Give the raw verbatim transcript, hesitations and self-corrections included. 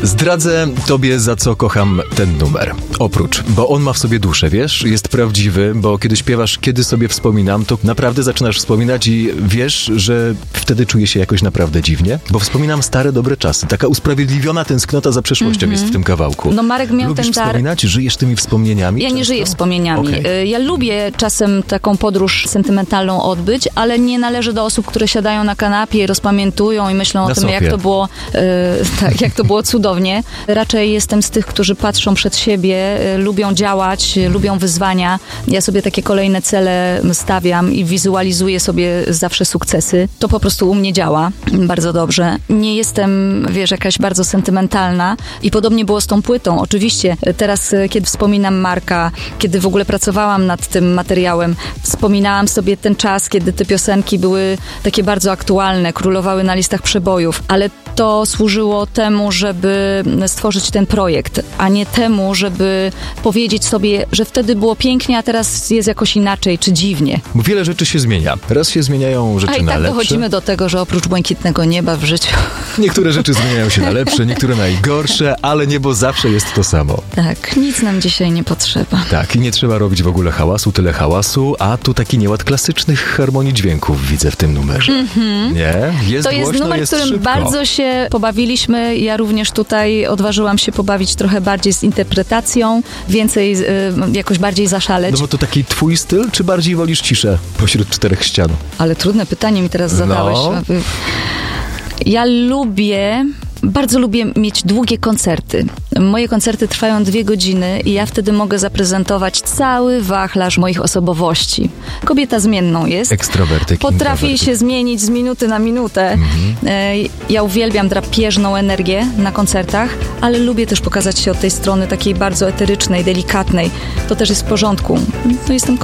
Zdradzę tobie, za co kocham ten numer. Oprócz, bo on ma w sobie duszę, wiesz? Jest prawdziwy, bo kiedy śpiewasz Kiedy sobie wspominam, to naprawdę zaczynasz wspominać i wiesz, że wtedy czuję się jakoś naprawdę dziwnie, bo wspominam stare, dobre czasy. Taka usprawiedliwiona tęsknota za przeszłością mm-hmm. jest w tym kawałku. No Marek miał Lubisz ten dar... wspominać? Żyjesz tymi wspomnieniami? Ja często? nie żyję wspomnieniami. Okay. Ja lubię czasem taką podróż sentymentalną odbyć, ale nie należę do osób, które siadają na kanapie i rozpamiętują i myślą Na o tym, sofie. jak to było e, tak, jak to było cudownie. Raczej jestem z tych, którzy patrzą przed siebie, e, lubią działać, e, lubią wyzwania. Ja sobie takie kolejne cele stawiam i wizualizuję sobie zawsze sukcesy. To po prostu u mnie działa bardzo dobrze. Nie jestem, wiesz, jakaś bardzo sentymentalna i podobnie było z tą płytą. Oczywiście teraz, kiedy wspominam Marka, kiedy w ogóle pracowałam nad tym materiałem, wspominałam sobie ten czas, kiedy te piosenki były takie bardzo aktualne, królowały na listach przebojów, ale to służyło temu, żeby stworzyć ten projekt, a nie temu, żeby powiedzieć sobie, że wtedy było pięknie, a teraz jest jakoś inaczej, czy dziwnie. Bo wiele rzeczy się zmienia. Raz się zmieniają rzeczy A i na tak lepsze. dochodzimy do tego, że oprócz błękitnego nieba w życiu... Niektóre rzeczy zmieniają się na lepsze, niektóre na gorsze, ale niebo zawsze jest to samo. Tak, nic nam dzisiaj nie potrzeba. Tak, i nie trzeba robić w ogóle hałasu, tyle hałasu, a tu taki nieład klasycznych harmonii dźwięków widzę w tym numerze. Mm-hmm. Nie? Jest To jest głośno, numer, jest którym szybko. bardzo się pobawiliśmy. Ja również tutaj odważyłam się pobawić trochę bardziej z interpretacją, więcej, y, jakoś bardziej zaszaleć. No bo to taki twój styl, czy bardziej wolisz ciszę pośród czterech ścian? Ale trudne pytanie mi teraz zadałeś. No. Ja lubię... Bardzo lubię mieć długie koncerty. Moje koncerty trwają dwie godziny i ja wtedy mogę zaprezentować cały wachlarz moich osobowości. Kobieta zmienną jest. Ekstrawertyk. Potrafi introwertyk. się zmienić z minuty na minutę. Mm-hmm. Ja uwielbiam drapieżną energię na koncertach, ale lubię też pokazać się od tej strony takiej bardzo eterycznej, delikatnej. To też jest w porządku. To jestem